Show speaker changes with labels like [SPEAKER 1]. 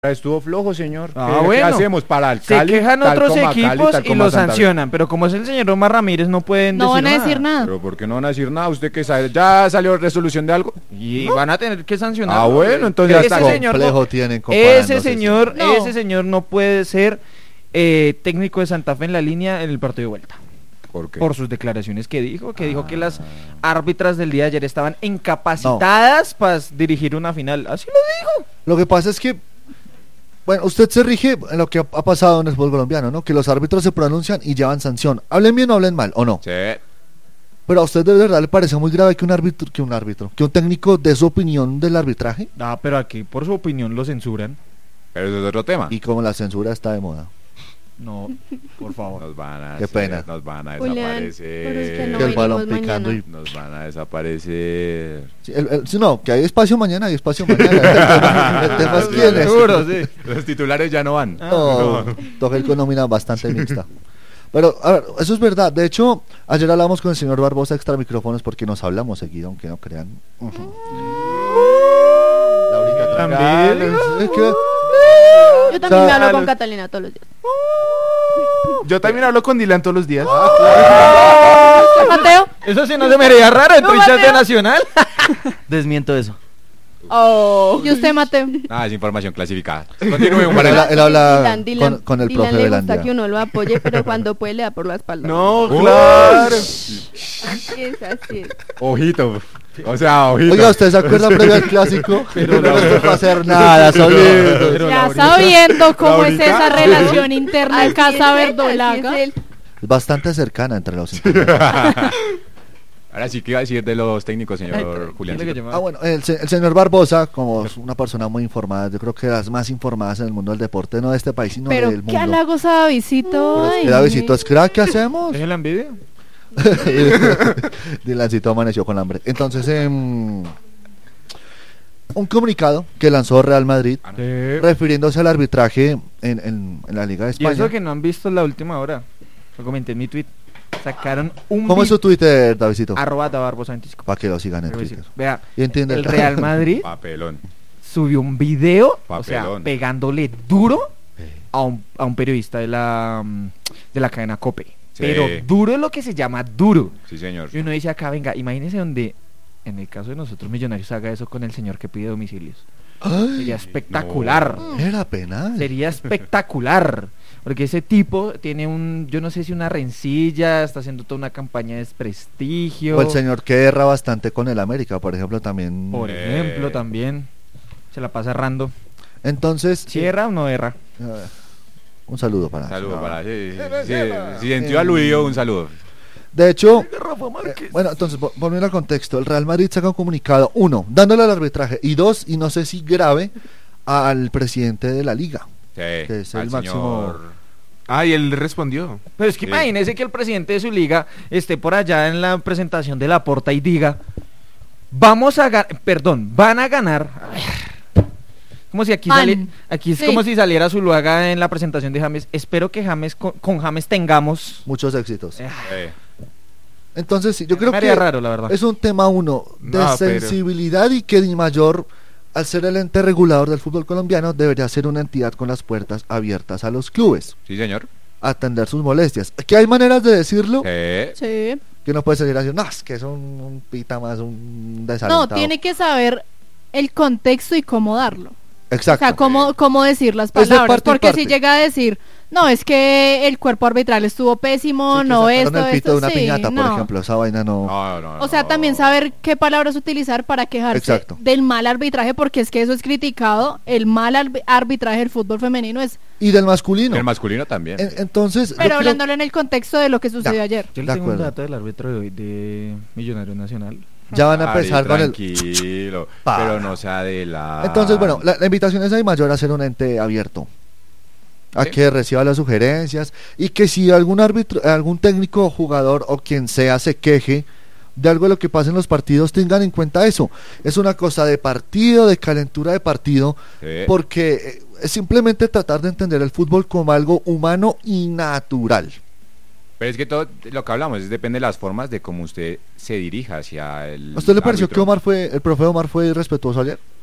[SPEAKER 1] Estuvo flojo, señor.
[SPEAKER 2] ¿Qué
[SPEAKER 1] hacemos para el
[SPEAKER 2] Se
[SPEAKER 1] Cali?
[SPEAKER 2] quejan otros equipos y lo
[SPEAKER 1] Santa Fe.
[SPEAKER 2] sancionan, pero como es el señor Omar Ramírez no pueden
[SPEAKER 3] No
[SPEAKER 2] decir
[SPEAKER 3] van a decir nada.
[SPEAKER 1] Pero ¿por qué no van a decir nada? ¿Usted qué sabe? ¿Ya salió resolución de algo?
[SPEAKER 2] Y van a tener que sancionar.
[SPEAKER 1] Ah, bueno, entonces
[SPEAKER 2] ese
[SPEAKER 1] hasta
[SPEAKER 2] señor
[SPEAKER 4] complejo tienen comparándose,
[SPEAKER 2] ese señor no puede ser técnico de Santa Fe en la línea en el partido de vuelta.
[SPEAKER 1] ¿Por qué?
[SPEAKER 2] Por sus declaraciones que dijo que las árbitras del día de ayer estaban incapacitadas para dirigir una final. Así lo dijo.
[SPEAKER 4] Lo que pasa es que, bueno, usted se rige en lo que ha pasado en el fútbol colombiano, ¿no? Que los árbitros se pronuncian y llevan sanción. Hablen bien o hablen mal, ¿o no?
[SPEAKER 1] Sí.
[SPEAKER 4] Pero a usted de verdad le parece muy grave que un técnico dé su opinión del arbitraje.
[SPEAKER 2] Pero aquí por su opinión lo censuran.
[SPEAKER 1] Pero eso es otro tema.
[SPEAKER 4] Y como la censura está de moda.
[SPEAKER 2] No, por favor.
[SPEAKER 1] Nos van a
[SPEAKER 4] Qué pena.
[SPEAKER 1] Nos van a
[SPEAKER 3] Julián,
[SPEAKER 1] desaparecer.
[SPEAKER 3] pero es que no
[SPEAKER 4] Que el balón
[SPEAKER 3] venimos
[SPEAKER 4] picando
[SPEAKER 3] mañana.
[SPEAKER 1] Nos van a desaparecer.
[SPEAKER 4] Sí, no, que hay espacio mañana, hay espacio mañana. El tema es quién es.
[SPEAKER 2] Seguro, sí.
[SPEAKER 1] Los titulares ya no van.
[SPEAKER 4] No, Togel con nómina bastante mixta. Pero, a ver, eso es verdad. De hecho, ayer hablamos con el señor Barbosa extra micrófonos porque nos hablamos seguido, aunque no crean. Laurita,
[SPEAKER 2] También.
[SPEAKER 4] es que-
[SPEAKER 3] Yo también me hablo con Catalina todos los días.
[SPEAKER 5] Yo también hablo con Dylan todos los días.
[SPEAKER 3] Mateo.
[SPEAKER 2] Eso sí no se me haría raro entre
[SPEAKER 3] No,
[SPEAKER 2] hinchas de
[SPEAKER 3] Mateo.
[SPEAKER 2] Nacional.
[SPEAKER 5] Desmiento eso.
[SPEAKER 3] Oh. ¿Y usted, Mateo?
[SPEAKER 1] Es información clasificada. Continúe, un
[SPEAKER 4] Él habla
[SPEAKER 3] Dylan,
[SPEAKER 4] con el
[SPEAKER 3] Dylan
[SPEAKER 4] profe
[SPEAKER 3] le
[SPEAKER 4] Belandia.
[SPEAKER 3] gusta que uno lo apoye, pero cuando puede le da por la espalda.
[SPEAKER 5] No,
[SPEAKER 1] Uy.
[SPEAKER 5] claro.
[SPEAKER 3] Así es, así es.
[SPEAKER 1] Ojito. O sea, ojito.
[SPEAKER 4] Oiga, ¿usted se acuerda previo al clásico? Pero no les va a hacer nada, solito.
[SPEAKER 6] Ya sabiendo cómo es
[SPEAKER 1] Laurita.
[SPEAKER 6] esa relación interna en
[SPEAKER 3] Así
[SPEAKER 6] casa
[SPEAKER 3] es él,
[SPEAKER 6] verdolaga.
[SPEAKER 3] así es él.
[SPEAKER 4] Es bastante cercana entre los integrantes.
[SPEAKER 1] Ahora sí, ¿qué iba a decir de los técnicos, señor Julián?
[SPEAKER 4] Bueno, el señor Barbosa, como es una persona muy informada, yo creo que de las más informadas en el mundo del deporte, no de este país, sino
[SPEAKER 6] Pero
[SPEAKER 4] del
[SPEAKER 6] qué
[SPEAKER 4] mundo.
[SPEAKER 6] halagos a Davidcito.
[SPEAKER 4] Pero es
[SPEAKER 6] ay.
[SPEAKER 4] que Davidcito es crack, ¿qué hacemos?
[SPEAKER 2] ¿Es la envidia?
[SPEAKER 4] Dylancito amaneció con hambre. Entonces, un comunicado que lanzó Real Madrid refiriéndose al arbitraje en la Liga de
[SPEAKER 2] Y
[SPEAKER 4] España.
[SPEAKER 2] eso que no han visto la última hora. Lo comenté en mi tweet. Sacaron un
[SPEAKER 4] ¿Cómo es su Twitter, Davidito?
[SPEAKER 2] @Barbosa25.
[SPEAKER 4] Para que lo sigan en Twitter.
[SPEAKER 2] Vea,
[SPEAKER 4] Y entiende
[SPEAKER 2] el Real Madrid
[SPEAKER 1] Papelón.
[SPEAKER 2] subió un video, o sea,
[SPEAKER 1] Papelón.
[SPEAKER 2] pegándole duro a un periodista de la cadena COPE.
[SPEAKER 1] Sí.
[SPEAKER 2] Pero duro es lo que se llama duro.
[SPEAKER 1] Sí, señor.
[SPEAKER 2] Y uno dice acá, venga, imagínese donde, en el caso de nosotros Millonarios, haga eso con el señor que pide domicilios. Sería espectacular.
[SPEAKER 4] Era penal.
[SPEAKER 2] Sería espectacular. Porque ese tipo tiene yo no sé si una rencilla, está haciendo toda una campaña de desprestigio.
[SPEAKER 4] O el señor que erra bastante con el América, por ejemplo, también.
[SPEAKER 2] Por ejemplo, también. Se la pasa errando.
[SPEAKER 4] Entonces,
[SPEAKER 2] ¿Si erra o no erra?
[SPEAKER 4] un saludo para.
[SPEAKER 1] Saludo para... Sí, si sintió aludido, un saludo.
[SPEAKER 4] De hecho, bueno, entonces, volviendo al contexto, el Real Madrid saca un comunicado, uno, dándole al arbitraje, y dos, y no sé si grave, al presidente de la liga,
[SPEAKER 1] Sí,
[SPEAKER 4] que es
[SPEAKER 1] al
[SPEAKER 4] el máximo...
[SPEAKER 5] Ah, y él respondió.
[SPEAKER 2] Pero es que
[SPEAKER 1] Sí.
[SPEAKER 2] imagínese que el presidente de su liga esté por allá en la presentación de Laporta y diga, van a ganar. Como si aquí es
[SPEAKER 6] Sí.
[SPEAKER 2] como si saliera Zuluaga en la presentación de James. Espero que con James tengamos.
[SPEAKER 4] Muchos éxitos.
[SPEAKER 1] Sí.
[SPEAKER 4] Entonces, sí, yo creo
[SPEAKER 2] Me haría
[SPEAKER 4] que
[SPEAKER 2] raro, la verdad.
[SPEAKER 4] es un tema, uno, de
[SPEAKER 5] No, pero-
[SPEAKER 4] sensibilidad, y que Di Mayor, al ser el ente regulador del fútbol colombiano, debería ser una entidad con las puertas abiertas a los clubes,
[SPEAKER 1] Sí, señor.
[SPEAKER 4] atender sus molestias. Que hay maneras de decirlo,
[SPEAKER 1] Sí.
[SPEAKER 3] Sí.
[SPEAKER 4] que no puede salir así, no, es que es un pita más, un
[SPEAKER 6] No,
[SPEAKER 4] desalentado.
[SPEAKER 6] tiene que saber el contexto y cómo darlo. O
[SPEAKER 4] Exacto.
[SPEAKER 6] sea, cómo decir las
[SPEAKER 4] Es de
[SPEAKER 6] palabras.
[SPEAKER 4] parte y
[SPEAKER 6] Porque
[SPEAKER 4] parte.
[SPEAKER 6] si llega a decir, no, es que el cuerpo arbitral estuvo pésimo,
[SPEAKER 4] Sí, que
[SPEAKER 6] no
[SPEAKER 4] sacaron
[SPEAKER 6] esto,
[SPEAKER 4] el pito
[SPEAKER 6] esto,
[SPEAKER 4] de una
[SPEAKER 6] sí,
[SPEAKER 4] piñata, por
[SPEAKER 6] no.
[SPEAKER 4] ejemplo, esa vaina no.
[SPEAKER 6] O sea, también saber qué palabras utilizar para quejarse
[SPEAKER 4] Exacto.
[SPEAKER 6] del mal arbitraje, porque es que eso es criticado. El mal arbitraje del fútbol femenino es,
[SPEAKER 4] Y del masculino.
[SPEAKER 1] El masculino también.
[SPEAKER 4] Entonces, yo
[SPEAKER 6] pero
[SPEAKER 4] creo-
[SPEAKER 6] hablándolo en el contexto de lo que sucedió
[SPEAKER 4] Ya.
[SPEAKER 6] ayer.
[SPEAKER 2] Yo
[SPEAKER 4] De
[SPEAKER 2] le tengo un
[SPEAKER 4] acuerdo.
[SPEAKER 2] dato del árbitro de hoy de Millonario Nacional.
[SPEAKER 4] ya van a empezar con el...
[SPEAKER 1] Tranquilo,
[SPEAKER 4] Pa.
[SPEAKER 1] pero no se adelante.
[SPEAKER 4] Entonces, bueno, la invitación es a Di Mayor a ser un ente abierto, a
[SPEAKER 1] Sí.
[SPEAKER 4] que reciba las sugerencias, y que si algún técnico o jugador o quien sea se queje de algo de lo que pasa en los partidos, tengan en cuenta eso. Es una cosa de partido, de calentura de partido,
[SPEAKER 1] Sí.
[SPEAKER 4] porque es simplemente tratar de entender el fútbol como algo humano y natural.
[SPEAKER 1] Pero es que todo lo que hablamos depende de las formas de cómo usted se dirija hacia el
[SPEAKER 4] ¿A usted le pareció
[SPEAKER 1] árbitro.
[SPEAKER 4] que el profe Omar fue irrespetuoso ayer?